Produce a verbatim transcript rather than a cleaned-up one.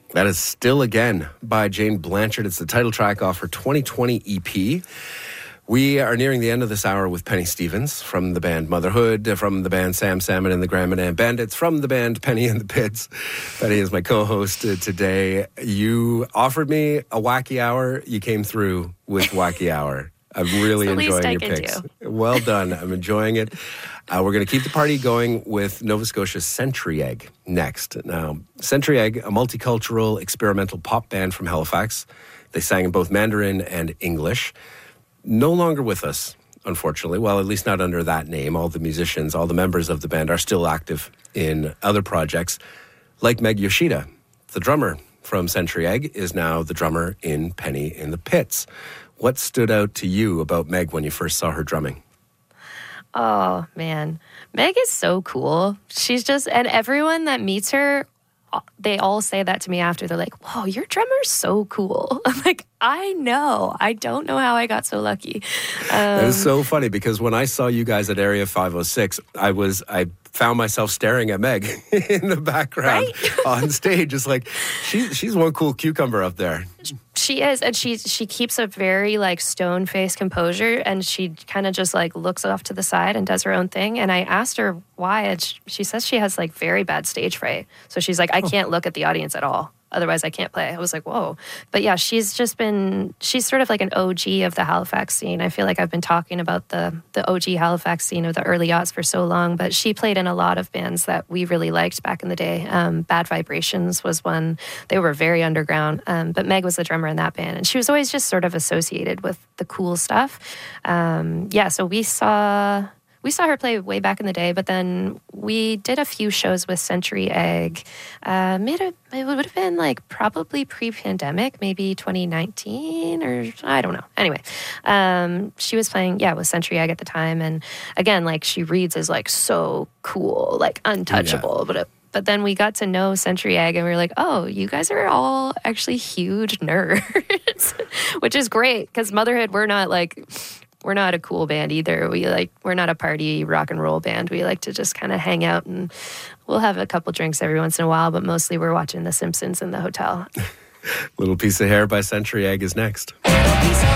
That is Still Again by Jane Blanchard. It's the title track off her twenty twenty E P. We are nearing the end of this hour with Penny Stevens from the band Motherhood, from the band Sam Salmon and the Grand Manan Bandits, from the band Penny and the Pits. Penny is my co-host today. You offered me a wacky hour. You came through with wacky hour. I'm really enjoying your picks. Do. Well done. I'm enjoying it. Uh, we're going to keep the party going with Nova Scotia's Century Egg next. Now, Century Egg, a multicultural experimental pop band from Halifax. They sang in both Mandarin and English. No longer with us, unfortunately. Well, at least not under that name. All the musicians, all the members of the band are still active in other projects. Like Meg Yoshida, the drummer from Century Egg, is now the drummer in Penny in the Pits. What stood out to you about Meg when you first saw her drumming? Oh, man. Meg is so cool. She's just, and everyone that meets her, they all say that to me after. They're like, whoa, your drummer's so cool. I'm like, I know. I don't know how I got so lucky. Um, It's so funny because when I saw you guys at Area five oh six, I was, I found myself staring at Meg in the background right? on stage. It's like, she, she's one cool cucumber up there. She is, and she she keeps a very like stone-faced composure, and she kind of just like looks off to the side and does her own thing. And I asked her why, and she, she says she has like very bad stage fright. So she's like, I can't look at the audience at all. Otherwise, I can't play. I was like, whoa. But yeah, she's just been, she's sort of like an O G of the Halifax scene. I feel like I've been talking about the the O G Halifax scene of the early aughts for so long, but she played in a lot of bands that we really liked back in the day. Um, Bad Vibrations was one. They were very underground, um, but Meg was the drummer in that band, and she was always just sort of associated with the cool stuff. Um, yeah, so we saw... We saw her play way back in the day, but then we did a few shows with Century Egg. Uh, made a, it would have been like probably pre-pandemic, maybe twenty nineteen or I don't know. Anyway, um, she was playing, yeah, with Century Egg at the time. And again, like she reads as like so cool, like untouchable. Yeah. But it, but then we got to know Century Egg and we were like, oh, you guys are all actually huge nerds, which is great because Motherhood, we're not like... We're not a cool band either. We like we're not a party rock and roll band. We like to just kind of hang out and we'll have a couple drinks every once in a while, but mostly we're watching The Simpsons in the hotel. Little Piece of Hair by Century Egg is next.